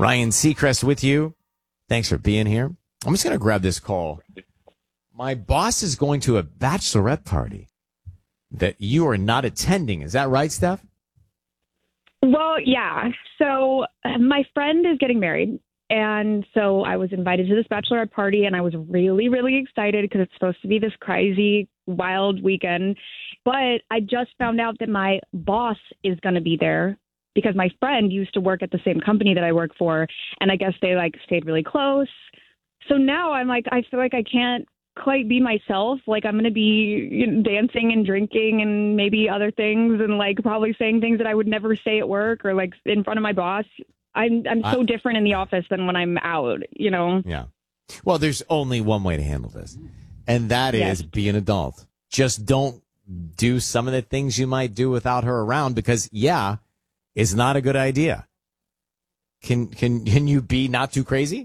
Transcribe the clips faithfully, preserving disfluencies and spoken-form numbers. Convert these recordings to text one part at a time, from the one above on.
Ryan Seacrest with you. Thanks for being here. I'm just going to grab this call. My boss is going to a bachelorette party that you are not attending. Is that right, Steph? Well, yeah. So uh, my friend is getting married. And so I was invited to this bachelorette party, and I was really, really excited because it's supposed to be this crazy, wild weekend. But I just found out that my boss is going to be there because my friend used to work at the same company that I work for. And I guess they like stayed really close. So now I'm like, I feel like I can't quite be myself. Like I'm going to be you know, dancing and drinking and maybe other things and like probably saying things that I would never say at work or like in front of my boss. I'm I'm so uh, different in the office than when I'm out, you know? Yeah. Well, there's only one way to handle this, and that yes. is be an adult. Just don't do some of the things you might do without her around because, yeah, it's not a good idea. Can can can you be not too crazy?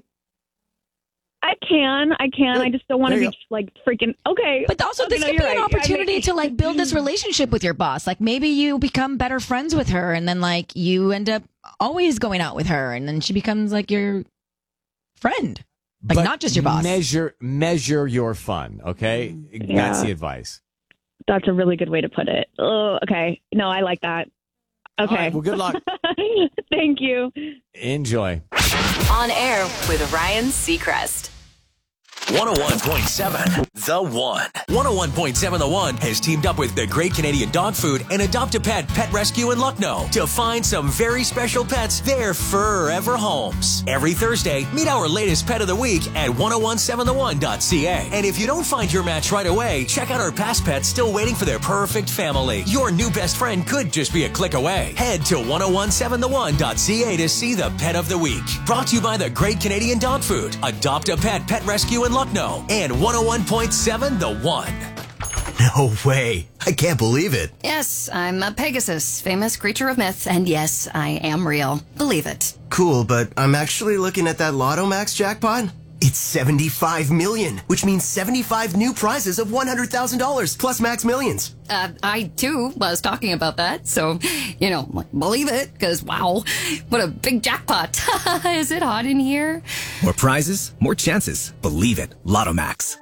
I can. I can. I just don't want to be like freaking, okay. But also okay, this no, could be right. an opportunity I mean, to like build this relationship with your boss. Like maybe you become better friends with her and then like you end up always going out with her and then she becomes like your friend. Like but not just your boss. Measure, measure your fun, okay? Yeah. That's the advice. That's a really good way to put it. Oh, okay. No, I like that. Okay. All right, well, good luck. Thank you. Enjoy. On air with Ryan Seacrest. one oh one point seven The One. one oh one point seven The One has teamed up with the Great Canadian Dog Food and Adopt a Pet Pet Rescue in Lucknow to find some very special pets their forever homes. Every Thursday, meet our latest pet of the week at ten seventeen the one dot c a. And if you don't find your match right away, check out our past pets still waiting for their perfect family. Your new best friend could just be a click away. Head to ten seventeen the one dot c a to see the pet of the week. Brought to you by the Great Canadian Dog Food, Adopt a Pet Pet Rescue in Lucknow, and one oh one point seven The One. No way. I can't believe it. Yes, I'm a Pegasus, famous creature of myth, and yes, I am real. Believe it. Cool, but I'm actually looking at that Lotto Max jackpot. It's seventy-five million, which means seventy-five new prizes of one hundred thousand dollars plus Max Millions. Uh, I, too, was talking about that, so, you know, believe it, because, wow, what a big jackpot. Is it hot in here? More prizes, more chances. Believe it. Lotto Max.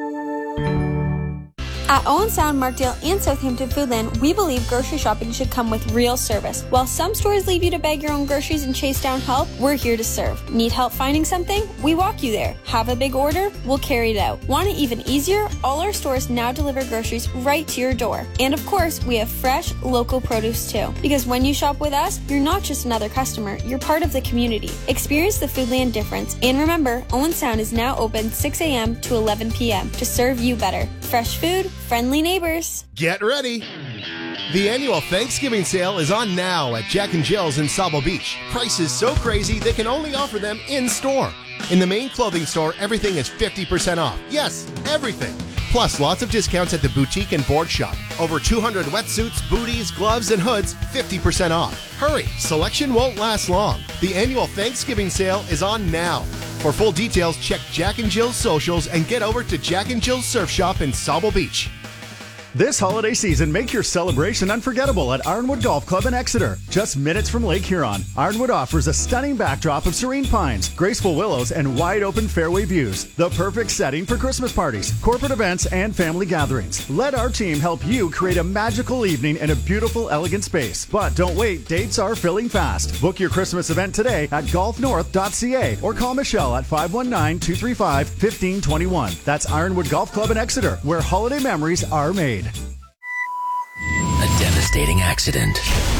At Owen Sound, Markdale, and Southampton Foodland, we believe grocery shopping should come with real service. While some stores leave you to bag your own groceries and chase down help, we're here to serve. Need help finding something? We walk you there. Have a big order? We'll carry it out. Want it even easier? All our stores now deliver groceries right to your door. And of course, we have fresh, local produce too. Because when you shop with us, you're not just another customer, you're part of the community. Experience the Foodland difference. And remember, Owen Sound is now open six a.m. to eleven p.m. to serve you better. Fresh food, friendly neighbors. Get ready. The annual Thanksgiving sale is on now at Jack and Jill's in Sabo Beach. Prices so crazy they can only offer them in-store. In the main clothing store, everything is fifty percent off. Yes, everything. Plus, lots of discounts at the boutique and board shop. Over two hundred wetsuits, booties, gloves, and hoods, fifty percent off. Hurry, selection won't last long. The annual Thanksgiving sale is on now. For full details, check Jack and Jill's socials and get over to Jack and Jill's Surf Shop in Sabo Beach. This holiday season, make your celebration unforgettable at Ironwood Golf Club in Exeter. Just minutes from Lake Huron, Ironwood offers a stunning backdrop of serene pines, graceful willows, and wide-open fairway views. The perfect setting for Christmas parties, corporate events, and family gatherings. Let our team help you create a magical evening in a beautiful, elegant space. But don't wait, dates are filling fast. Book your Christmas event today at golf north dot c a or call Michelle at five one nine, two three five, one five two one. That's Ironwood Golf Club in Exeter, where holiday memories are made. A devastating accident.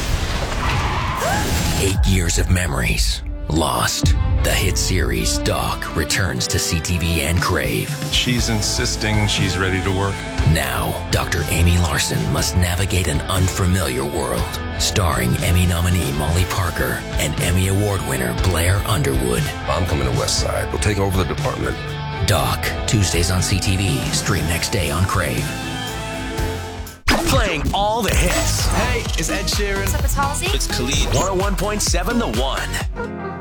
Eight years of memories lost. The hit series Doc returns to C T V and Crave. She's insisting she's ready to work. Now, Doctor Amy Larson must navigate an unfamiliar world. Starring Emmy nominee Molly Parker and Emmy Award winner Blair Underwood. I'm coming to West Side. We'll take over the department. Doc, Tuesdays on C T V. Stream next day on Crave. Playing all the hits. Hey, it's Ed Sheeran. What's up, it's Halsey. It's Khalid. one oh one point seven The One.